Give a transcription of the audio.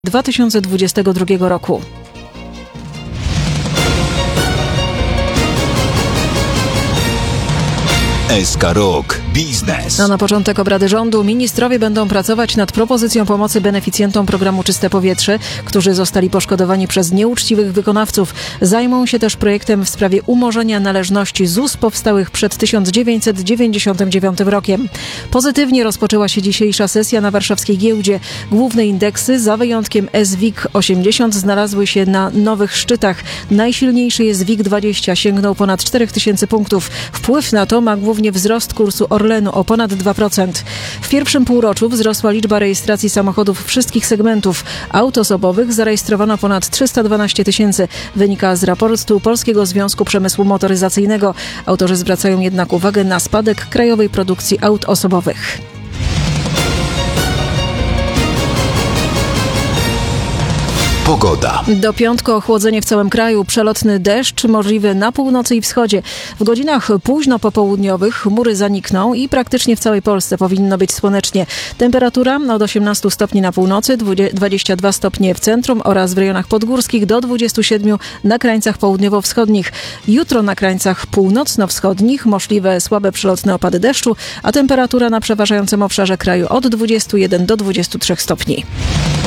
2022 roku. SK Rok Biznes. Na początek obrady rządu ministrowie będą pracować nad propozycją pomocy beneficjentom programu Czyste Powietrze, którzy zostali poszkodowani przez nieuczciwych wykonawców. Zajmą się też projektem w sprawie umorzenia należności ZUS powstałych przed 1999 rokiem. Pozytywnie rozpoczęła się dzisiejsza sesja na warszawskiej giełdzie. Główne indeksy, za wyjątkiem SWIG 80, znalazły się na nowych szczytach. Najsilniejszy jest WIG 20, sięgnął ponad 4000 punktów. Wpływ na to ma głównie wzrost kursu Orlenu o ponad 2%. W pierwszym półroczu wzrosła liczba rejestracji samochodów wszystkich segmentów. Aut osobowych zarejestrowano ponad 312 000. Wynika z raportu Polskiego Związku Przemysłu Motoryzacyjnego. Autorzy zwracają jednak uwagę na spadek krajowej produkcji aut osobowych. Pogoda. Do piątku ochłodzenie w całym kraju, przelotny deszcz możliwy na północy i wschodzie. W godzinach późno popołudniowych chmury zanikną i praktycznie w całej Polsce powinno być słonecznie. Temperatura od 18 stopni na północy, 22 stopnie w centrum oraz w rejonach podgórskich do 27 na krańcach południowo-wschodnich. Jutro na krańcach północno-wschodnich możliwe słabe przelotne opady deszczu, a temperatura na przeważającym obszarze kraju od 21 do 23 stopni.